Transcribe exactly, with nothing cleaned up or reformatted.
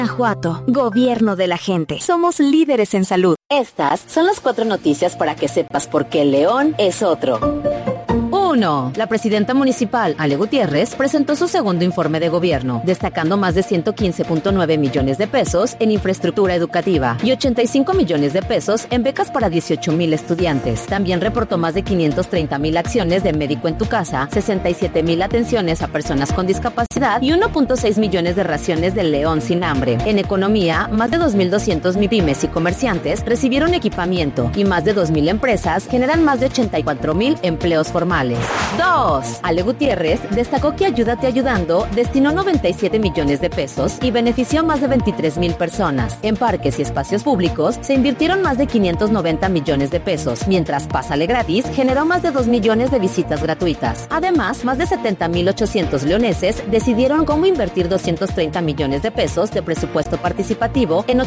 Guanajuato, gobierno de la gente. Somos líderes en salud. Estas son las cuatro noticias para que sepas por qué León es otro. uno. La presidenta municipal, Ale Gutiérrez, presentó su segundo informe de gobierno, destacando más de ciento quince punto nueve millones de pesos en infraestructura educativa y ochenta y cinco millones de pesos en becas para dieciocho mil estudiantes. También reportó más de quinientas treinta mil acciones de Médico en tu Casa, sesenta y siete mil atenciones a personas con discapacidad y uno punto seis millones de raciones del León sin hambre. En economía, más de dos mil doscientos pymes y comerciantes recibieron equipamiento y más de dos mil empresas generan más de ochenta y cuatro mil empleos formales. dos. Ale Gutiérrez destacó que Ayúdate Ayudando destinó noventa y siete millones de pesos y benefició a más de veintitrés mil personas. En parques y espacios públicos se invirtieron más de quinientos noventa millones de pesos, mientras Pásale Gratis generó más de dos millones de visitas gratuitas. Además, más de setenta mil ochocientos leoneses decidieron cómo invertir doscientos treinta millones de pesos de presupuesto participativo en